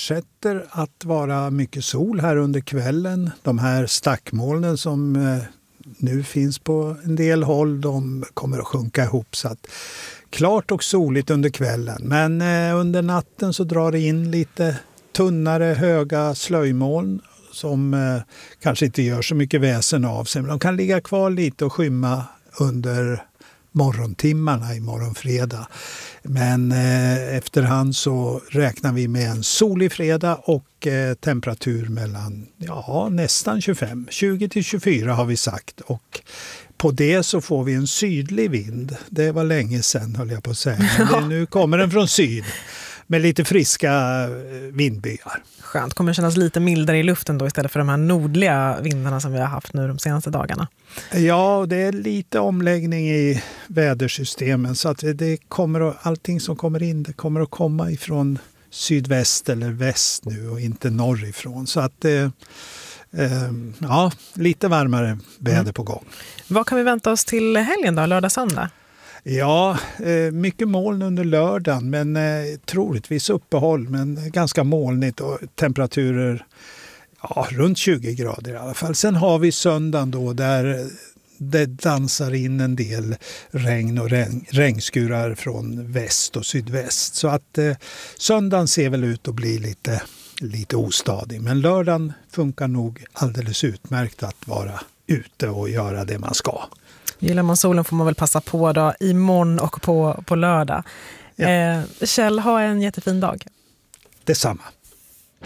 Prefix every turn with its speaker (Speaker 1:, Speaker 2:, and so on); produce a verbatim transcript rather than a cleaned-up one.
Speaker 1: fortsätter att vara mycket sol här under kvällen. De här stackmolnen som eh, nu finns på en del håll, de kommer att sjunka ihop, så att klart och soligt under kvällen. Men eh, under natten så drar det in lite tunnare, höga slöjmoln som eh, kanske inte gör så mycket väsen av sig. Men de kan ligga kvar lite och skymma under morgontimmarna i morgon fredag. Men eh, efterhand så räknar vi med en solig fredag och eh, temperatur mellan ja, nästan tjugofem, tjugo till tjugofyra har vi sagt. Och på det så får vi en sydlig vind. Det var länge sedan, höll jag på att säga. Men det, nu kommer den från syd med lite friska vindbyar.
Speaker 2: Skönt, kommer det kännas lite mildare i luften då istället för de här nordliga vindarna som vi har haft nu de senaste dagarna?
Speaker 1: Ja, det är lite omläggning i vädersystemen, så att det kommer att, allting som kommer in, det kommer att komma ifrån sydväst eller väst nu och inte norrifrån. Så att det eh, ja, lite varmare väder mm. på gång.
Speaker 2: Vad kan vi vänta oss till helgen då, lördag, söndag?
Speaker 1: Ja, mycket moln under lördagen, men troligtvis uppehåll, men ganska molnigt och temperaturer ja, runt tjugo grader i alla fall. Sen har vi söndagen då där det dansar in en del regn och regn, regnskurar från väst och sydväst. Så att eh, söndagen ser väl ut att bli lite, lite ostadig, men lördagen funkar nog alldeles utmärkt att vara ute och göra det man ska.
Speaker 2: Gillar man solen får man väl passa på då imorgon och på, på lördag. Ja. Eh, Kjell, ha en jättefin dag.
Speaker 1: Detsamma.